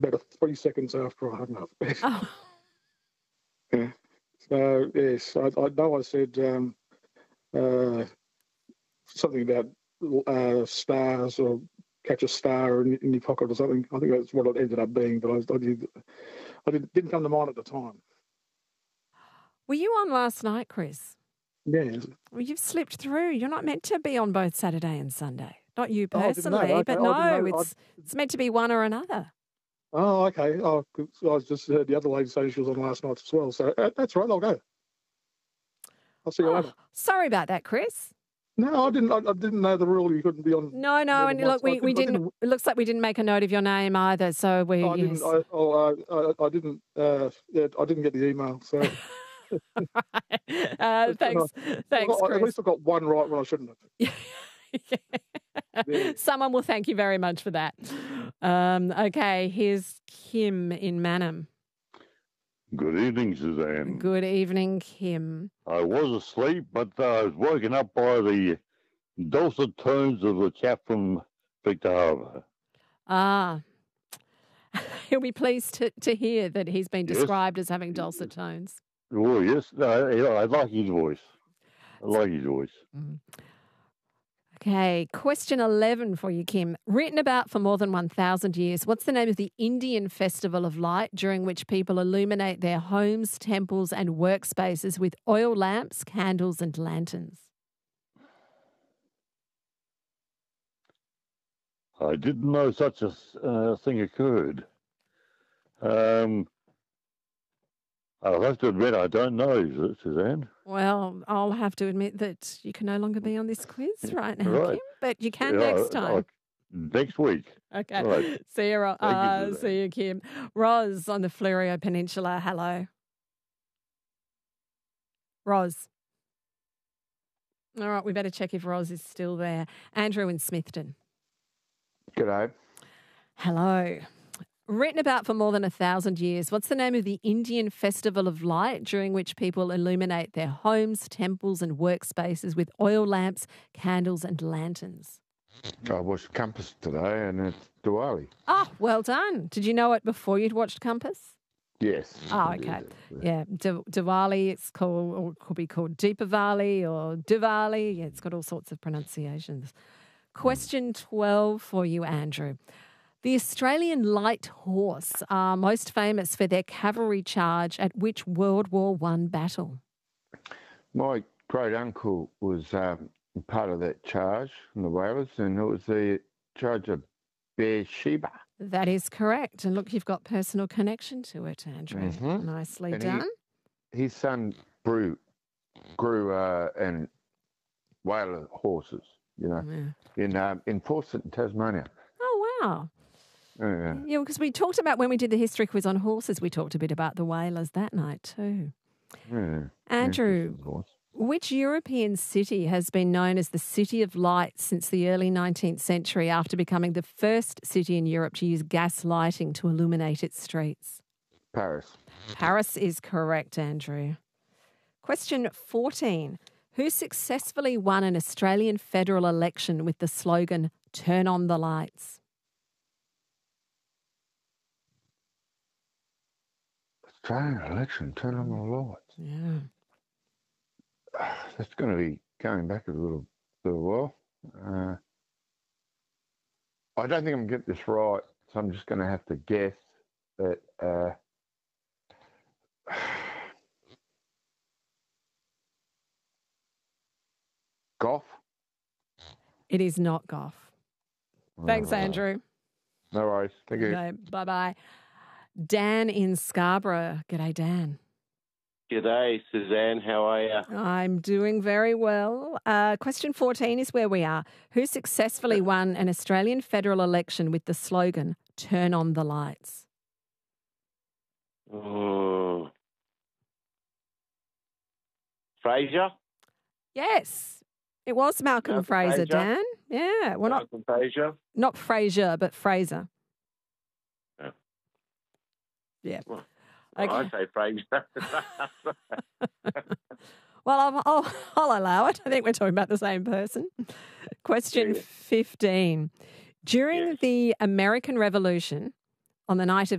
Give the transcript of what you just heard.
about 3 seconds after I hung up. Oh, Yeah. So, yes, I know I said something about stars or catch a star in your pocket or something. I think that's what it ended up being, but I didn't come to mind at the time. were you on last night, Chris? Yeah. Well, you've slipped through. You're not meant to be on both Saturday and Sunday. Not you Oh, I didn't know. personally, Okay, but I didn't no, know. it's meant to be one or another. Oh, okay. Oh, 'cause I just heard the other lady say she was on last night as well. So that's right. I'll go. I'll see you later. Sorry about that, Chris. No, I didn't. I didn't know the rule. You couldn't be on. No, more than and once. look, we didn't. It looks like we didn't make a note of your name either. So we. I didn't. Yes. I didn't. Yeah, I didn't get the email. So Thanks, at Chris. least I got one right when I shouldn't have. Yeah. Someone will thank you very much for that. Okay, here's Kim in Manham. Good evening, Suzanne. Good evening, Kim. I was asleep, but I was woken up by the dulcet tones of the chap from Victor Harbour. Ah, he'll be pleased to hear that he's been Yes. described as having dulcet tones. Oh, yes. I like his voice. Okay, question 11 for you, Kim. Written about for more than 1,000 years, what's the name of the Indian festival of light during which people illuminate their homes, temples and workspaces with oil lamps, candles and lanterns? I didn't know such a thing occurred. I'll have to admit I don't know, Suzanne. Well, I'll have to admit that you can no longer be on this quiz right now, Right. Kim, but you can next time. Next week. Okay. Right. See you, Thank you, see you, Kim. Roz on the Fleurieu Peninsula. Hello. Roz. All right, we better check if Roz is still there. Andrew in Smithton. G'day. Hello. Written about for more than 1,000 years, what's the name of the Indian festival of light during which people illuminate their homes, temples and workspaces with oil lamps, candles and lanterns? I watched Compass today and it's Diwali. Oh, well done. Did you know it before you'd watched Compass? Yes. Oh, okay. Yeah, Diwali, it's called, or it could be called Deepavali or Diwali. Yeah, it's got all sorts of pronunciations. Question 12 for you, Andrew. The Australian light horse are most famous for their cavalry charge at which World War I battle? My great uncle was part of that charge in the Whalers, and it was the charge of Beersheba. That is correct. And look, you've got personal connection to it, Andrew. Mhm. Nicely And done. His son grew and Whaler horses, Yeah. in Fawcett, Tasmania. Oh, wow. Yeah. Yeah, because we talked about when we did the history quiz on horses, we talked a bit about the whalers that night too. Yeah. Andrew, Interesting horse. which European city has been known as the City of Light since the early 19th century after becoming the first city in Europe to use gas lighting to illuminate its streets? Paris. Paris is correct, Andrew. Question 14. Who successfully won an Australian federal election with the slogan, "Turn on the lights"? Australian election, turn on the lights. Yeah. That's going to be going back a little while. I don't think I'm going to get this right, so I'm just going to have to guess that Gough? It is not Gough. Thanks, Oh, Andrew. No worries. Thank you. Okay, bye-bye. Dan in Scarborough. G'day, Dan. G'day, Suzanne. How are you? I'm doing very well. Question 14 is where we are. Who successfully won an Australian federal election with the slogan, "Turn on the lights"? Fraser? Yes, it was Malcolm Fraser, Fraser. Dan. Yeah, well, Malcolm Fraser? not Fraser, but Fraser. Yeah. Yeah. Well, Okay. I say Fraser. Well, I'll allow it. I think we're talking about the same person. Question 15. During the American Revolution, on the night of